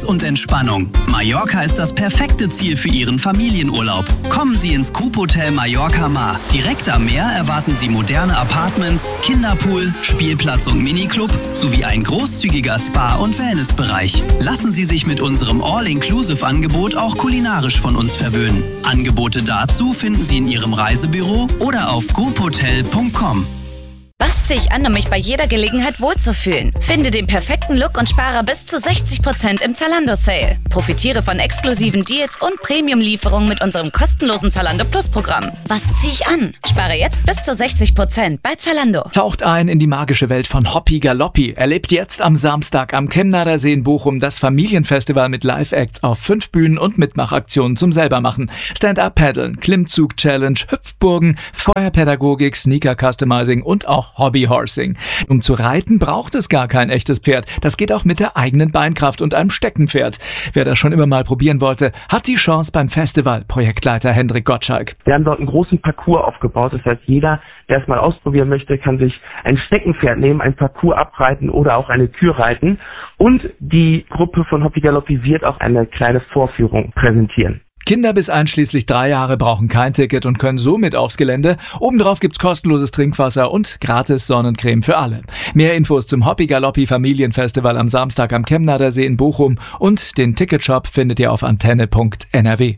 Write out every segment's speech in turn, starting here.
und Entspannung. Mallorca ist das perfekte Ziel für Ihren Familienurlaub. Kommen Sie ins Coop-Hotel Mallorca Mar. Direkt am Meer erwarten Sie moderne Apartments, Kinderpool, Spielplatz und Miniclub sowie ein großzügiger Spa- und Wellnessbereich. Lassen Sie sich mit unserem All-Inclusive-Angebot auch kulinarisch von uns verwöhnen. Angebote dazu finden Sie in Ihrem Reisebüro oder auf coophotel.com. Was ziehe ich an, um mich bei jeder Gelegenheit wohlzufühlen? Finde den perfekten Look und spare bis zu 60% im Zalando-Sale. Profitiere von exklusiven Deals und Premium-Lieferungen mit unserem kostenlosen Zalando Plus-Programm. Was ziehe ich an? Spare jetzt bis zu 60% bei Zalando. Taucht ein in die magische Welt von Hoppi Galoppi. Erlebt jetzt am Samstag am Chemnader See in Bochum das Familienfestival mit Live-Acts auf 5 Bühnen und Mitmachaktionen zum Selbermachen. Stand-Up-Paddeln, Klimmzug-Challenge, Hüpfburgen, Feuerpädagogik, Sneaker-Customizing und auch Hobbyhorsing. Um zu reiten braucht es gar kein echtes Pferd. Das geht auch mit der eigenen Beinkraft und einem Steckenpferd. Wer das schon immer mal probieren wollte, hat die Chance beim Festival. Projektleiter Hendrik Gottschalk. Wir haben dort einen großen Parcours aufgebaut. Das heißt, jeder, der es mal ausprobieren möchte, kann sich ein Steckenpferd nehmen, ein Parcours abreiten oder auch eine Kür reiten. Und die Gruppe von Hoppi Galoppi wird auch eine kleine Vorführung präsentieren. Kinder bis einschließlich 3 Jahre brauchen kein Ticket und können somit aufs Gelände. Obendrauf gibt's kostenloses Trinkwasser und gratis Sonnencreme für alle. Mehr Infos zum Hoppi Galoppi Familienfestival am Samstag am Chemnader See in Bochum und den Ticketshop findet ihr auf antenne.nrw.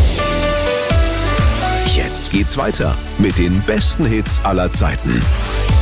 Jetzt geht's weiter mit den besten Hits aller Zeiten.